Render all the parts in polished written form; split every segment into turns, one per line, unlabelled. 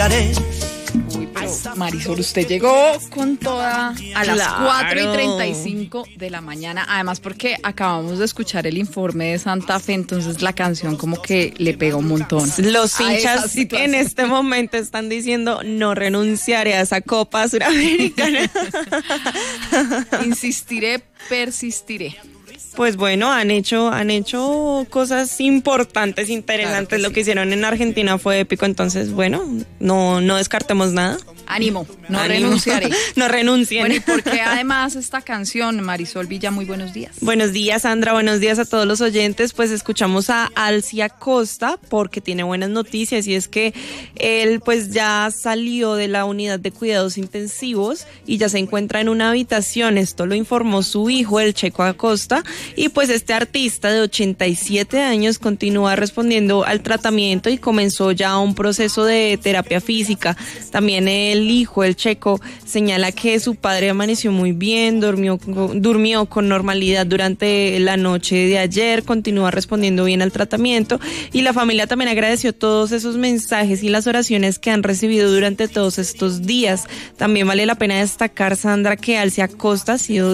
renunciaré.
Uy, pero Marisol, usted llegó con toda a las 4:35 de la mañana. Además, porque acabamos de escuchar el informe de Santa Fe, entonces la canción como que le pega un montón.
Los hinchas en este momento están diciendo: no renunciaré a esa Copa Suramericana.
Insistiré, persistiré.
Pues bueno, han hecho cosas importantes, interesantes. Claro, lo que hicieron en Argentina fue épico, entonces bueno, no descartemos nada.
Ánimo, renunciaré.
No renuncien.
Bueno, y porque además esta canción, Marisol Villa, muy buenos días.
Buenos días, Sandra, buenos días a todos los oyentes. Pues escuchamos a Alcia Costa porque tiene buenas noticias, y es que él pues ya salió de la unidad de cuidados intensivos y ya se encuentra en una habitación. Esto lo informó su hijo, el Checo Acosta, y pues este artista de 87 años continúa respondiendo al tratamiento y comenzó ya un proceso de terapia física. También el hijo, el Checo, señala que su padre amaneció muy bien, durmió con normalidad durante la noche de ayer, continúa respondiendo bien al tratamiento, y la familia también agradeció todos esos mensajes y las oraciones que han recibido durante todos estos días. También vale la pena destacar, Sandra, que Alcia Costa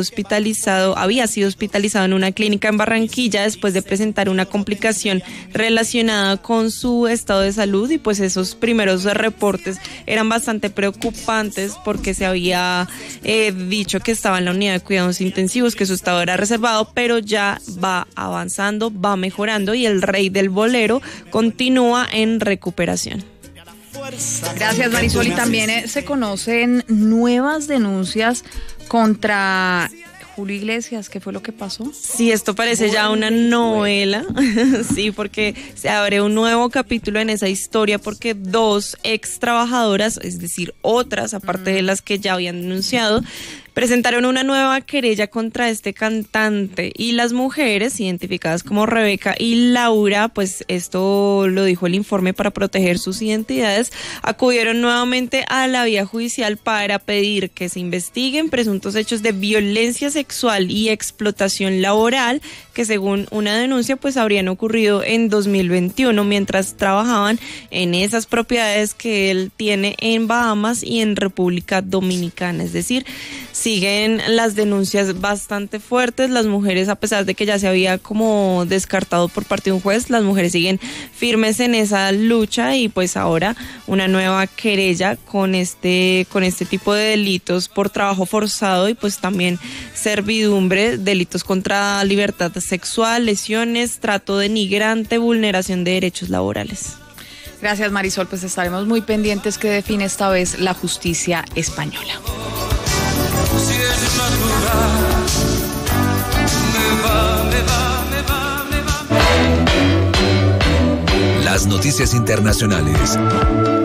había sido hospitalizado en una clínica en Barranquilla después de presentar una complicación relacionada con su estado de salud, y pues esos primeros reportes eran bastante preocupantes porque se había dicho que estaba en la unidad de cuidados intensivos, que su estado era reservado, pero ya va avanzando, va mejorando, y el rey del bolero continúa en recuperación.
Gracias, Marisol. Y también se conocen nuevas denuncias contra Julio Iglesias. ¿Qué fue lo que pasó?
Sí, esto parece ya una novela. Sí, porque se abre un nuevo capítulo en esa historia, porque dos ex trabajadoras, es decir, otras, aparte de las que ya habían denunciado, presentaron una nueva querella contra este cantante, y las mujeres, identificadas como Rebeca y Laura, pues esto lo dijo el informe, para proteger sus identidades, acudieron nuevamente a la vía judicial para pedir que se investiguen presuntos hechos de violencia sexual y explotación laboral que, según una denuncia, pues habrían ocurrido en 2021 mientras trabajaban en esas propiedades que él tiene en Bahamas y en República Dominicana. Es decir, siguen las denuncias bastante fuertes. Las mujeres, a pesar de que ya se había como descartado por parte de un juez, las mujeres siguen firmes en esa lucha, y pues ahora una nueva querella con este tipo de delitos por trabajo forzado y pues también servidumbre, delitos contra libertad sexual, lesiones, trato denigrante, vulneración de derechos laborales.
Gracias, Marisol. Pues estaremos muy pendientes que define esta vez la justicia española.
Si es natural, me va.
Las noticias internacionales.